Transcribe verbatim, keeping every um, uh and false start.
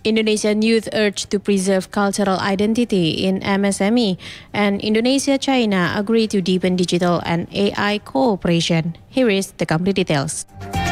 Indonesian youth urged to preserve cultural identity in M S M E, and Indonesia-China agree to deepen digital and A I cooperation. Here is the complete details.